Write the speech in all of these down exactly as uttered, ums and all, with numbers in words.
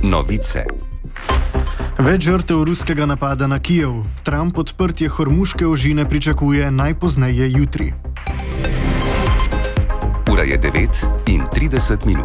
Novice. Več žrtev ruskega napada na Kijev. Trump odprtje hormuške ožine pričakuje najpozneje jutri. Ura je devet in trideset minut.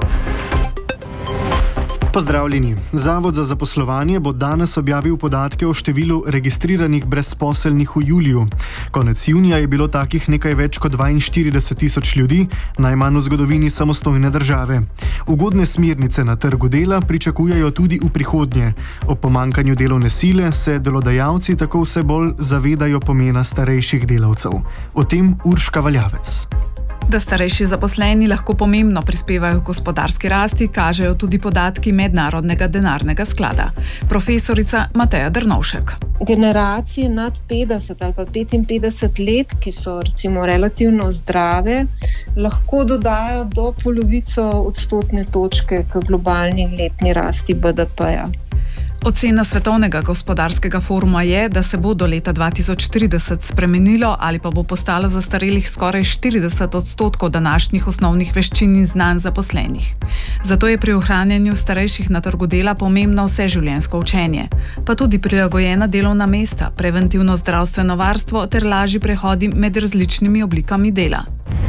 Pozdravljeni. Zavod za zaposlovanje bo danes objavil podatke o številu registriranih brezposelnih v juliju. Konec junija je bilo takih nekaj več kot dvainštirideset tisoč ljudi, najmanj v zgodovini samostojne države. Ugodne smernice na trgu dela pričakujejo tudi v prihodnje. O pomanjkanju delovne sile se delodajalci tako vse bolj zavedajo pomena starejših delavcev. O tem Urška Valjavec. Da starejši zaposleni lahko pomembno prispevajo k gospodarski rasti, kažejo tudi podatki Mednarodnega denarnega sklada. Profesorica Mateja Drnovšek. Generacije nad petdeset ali pa petinpetdeset let, ki so recimo relativno zdrave, lahko dodajo do polovico odstotne točke k globalni letni rasti B D P-ja. Ocena Svetovnega gospodarskega foruma je, da se bo do leta dva tisoč trideset spremenilo ali pa bo postalo zastarelih skoraj štirideset odstotkov današnjih osnovnih veščin in znanj zaposlenih. Zato je pri ohranjanju starejših na trgu dela pomembno vseživljenjsko učenje, pa tudi prilagojena delovna mesta, preventivno zdravstveno varstvo ter lažji prehodi med različnimi oblikami dela.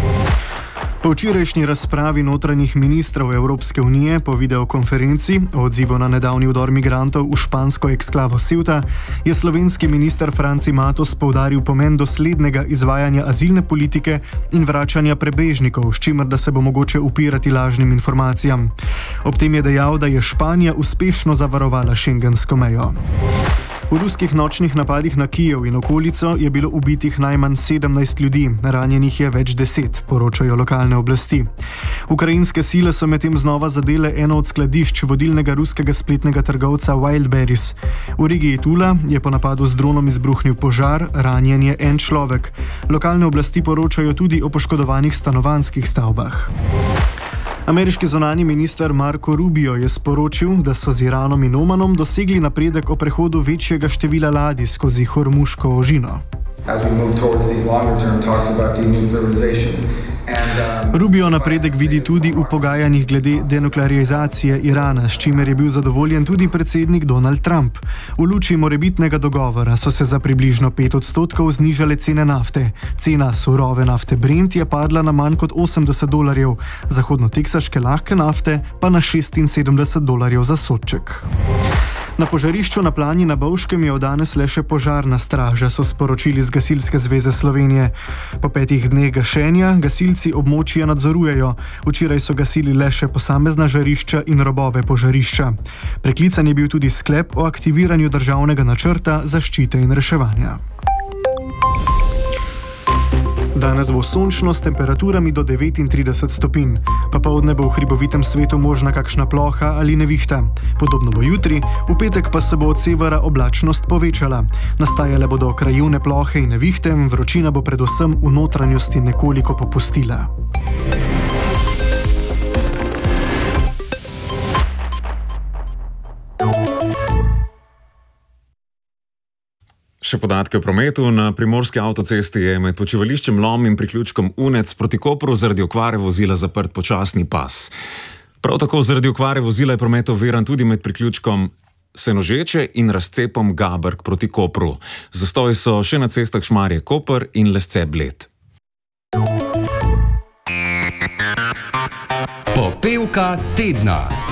Po včerajšnji razpravi notranjih ministrov Evropske unije po videokonferenci o odzivu na nedavni vdor migrantov v špansko eksklavo Ceuta je slovenski minister Franci Matos poudaril pomen doslednega izvajanja azilne politike in vračanja prebežnikov, s čimer da se bo mogoče upirati lažnim informacijam. Ob tem je dejal, da je Španija uspešno zavarovala šengensko mejo. V ruskih nočnih napadih na Kijev in okolico je bilo ubitih najmanj sedemnajst ljudi, ranjenih je več deset, poročajo lokalne oblasti. Ukrajinske sile so medtem znova zadele eno od skladišč vodilnega ruskega spletnega trgovca Wildberries. V regiji Tula je po napadu z dronom izbruhnil požar, ranjen je en človek. Lokalne oblasti poročajo tudi o poškodovanih stanovanjskih stavbah. Ameriški zunanji minister Marco Rubio je sporočil, da so z Iranom in Omanom dosegli napredek o prehodu večjega števila ladij skozi hormuško ožino. Rubio napredek vidi tudi v pogajanjih glede denuklearizacije Irana, s čimer je bil zadovoljen tudi predsednik Donald Trump. V luči morebitnega dogovora so se za približno pet odstotkov znižale cene nafte. Cena surove nafte Brent je padla na manj kot osemdeset dolarjev, zahodnoteksaške lahke nafte pa na šestinsedemdeset dolarjev za sodček. Na požarišču na Planji na Bovškem je od danes le še požarna straža, so sporočili z Gasilske zveze Slovenije. Po petih dneh gašenja gasilci območje nadzorujejo. Včeraj so gasili le še posamezna žarišča in robove požarišča. Preklican je bil tudi sklep o aktiviranju državnega načrta zaščite in reševanja. Danes bo sončno s temperaturami do devetintrideset stopinj. Popoldne bo v hribovitem svetu možna kakšna ploha ali nevihta. Podobno bo jutri, v petek pa se bo od severa oblačnost povečala. Nastajale bodo krajevne plohe in nevihte, vročina bo predvsem v notranjosti nekoliko popustila. Še podatke o prometu. Na primorski avtocesti je med počivališčem Lom in priključkom Unec proti Kopru zaradi okvare vozila zaprt počasni pas. Prav tako zaradi okvare vozila je promet oviran tudi med priključkom Senožeče in razcepom Gaberg proti Kopru. Zastoji so še na cestah Šmarje-Koper in Lesce-Bled. Popevka tedna.